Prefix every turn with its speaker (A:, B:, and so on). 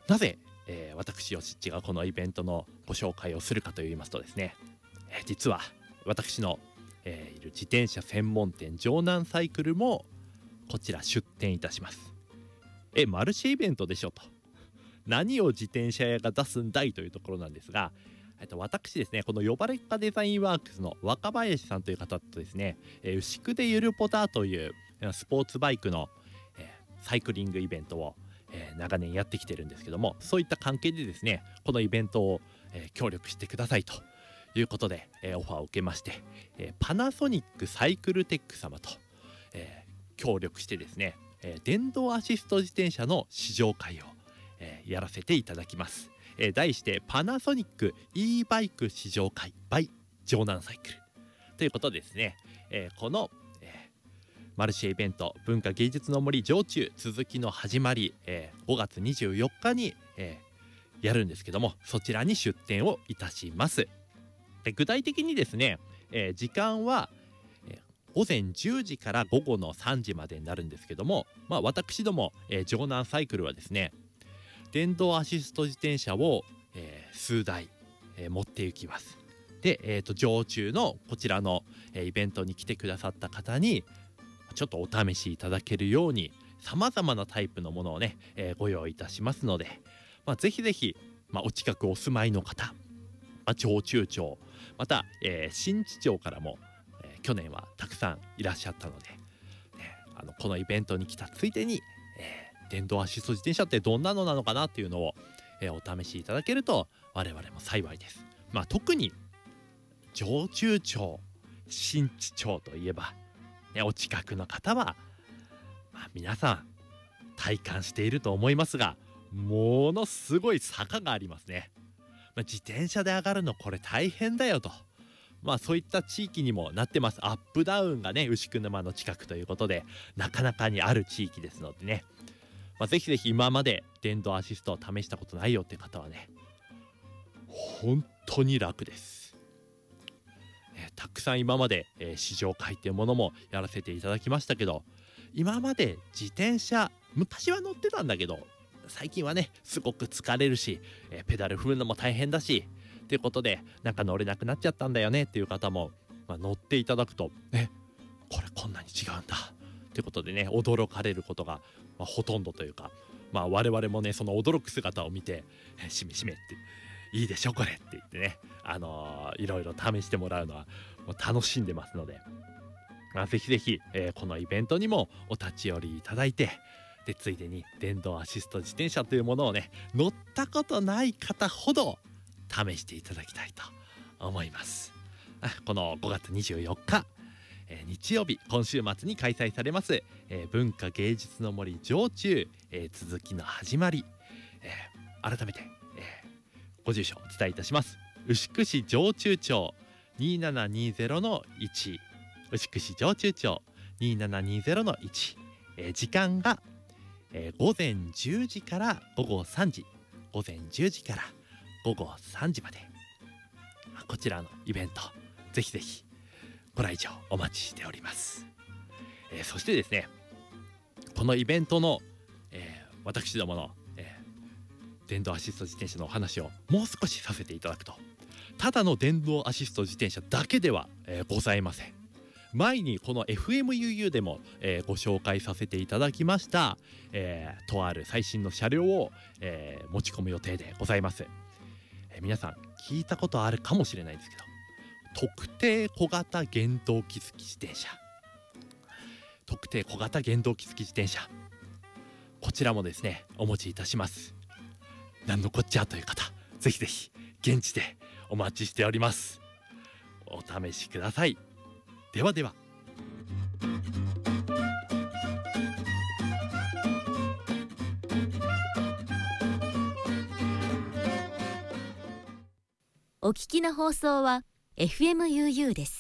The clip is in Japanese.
A: なぜ、私よしっちがこのイベントのご紹介をするかといいますとですね、実は私の、いる自転車専門店城南サイクルもこちら出店いたします。マルシェイベントでしょと、何を自転車屋が出すんだいというところなんですが、私ですね、この呼ばれっかデザインワークスの若林さんという方とですね、牛久でゆるポタというスポーツバイクの、サイクリングイベントを、長年やってきてるんですけども、そういった関係でですね、このイベントを、協力してくださいということで、オファーを受けまして、パナソニックサイクルテック様と、協力してですね、電動アシスト自転車の試乗会を、やらせていただきます。題してパナソニック e バイク試乗会 by 城南サイクルということでですね、この、マルシェイベント文化芸術の森常駐続きの始まり、5月24日に、やるんですけども、そちらに出店をいたします。具体的にですね、時間は、午前10時から午後の3時までになるんですけども、私ども、城南サイクルはですね、電動アシスト自転車を、数台、持って行きます。で、常駐のこちらの、イベントに来てくださった方にちょっとお試しいただけるように様々なタイプのものをね、ご用意いたしますので、ぜひぜひ、お近くお住まいの方、常駐町、また、新地町からも、去年はたくさんいらっしゃったので、このイベントに来たついでに、電動アシスト自転車ってどんなのなのかなっていうのを、お試しいただけると我々も幸いです。特に常駐町、新地町といえば、お近くの方は、皆さん体感していると思いますが、ものすごい坂がありますね。自転車で上がるのこれ大変だよと、そういった地域にもなってます。アップダウンがね、牛久沼の近くということでなかなかにある地域ですのでね、ぜひぜひ今まで電動アシストを試したことないよって方はね、本当に楽です。たくさん今まで、試乗会っていうものもやらせていただきましたけど、今まで自転車昔は乗ってたんだけど、最近はねすごく疲れるし、ペダル踏むのも大変だしっていうことでなんか乗れなくなっちゃったんだよねっていう方も、乗っていただくと、これこんなに違うんだっていうことでね、驚かれることが、ほとんどというか、我々もねその驚く姿を見て、しめしめっていいでしょこれって言ってね、いろいろ試してもらうのはもう楽しんでますので、ぜひぜひ、このイベントにもお立ち寄りいただいて、でついでに電動アシスト自転車というものをね、乗ったことない方ほど試していただきたいと思います。この5月24日、日曜日、今週末に開催されます、文化芸術の森常駐、続きの始まり、改めて、ご住所をお伝えいたします。牛久市常駐町 2720-1、 牛久市常駐町 2720-1、時間が、午前10時から午後3時、午前10時から午後3時まで、こちらのイベントぜひぜひご来場お待ちしております。そしてですね、このイベントの、私どもの、電動アシスト自転車のお話をもう少しさせていただくと、ただの電動アシスト自転車だけでは、ございません。前にこの FMUU でも、ご紹介させていただきました、とある最新の車両を、持ち込む予定でございます。皆さん聞いたことあるかもしれないですけど、特定小型原動機付き自転車、特定小型原動機付き自転車、こちらもですねお持ちいたします。なんのこっちゃという方、ぜひぜひ現地でお待ちしております。お試しください。ではでは。
B: お聞きの放送は FMUU です。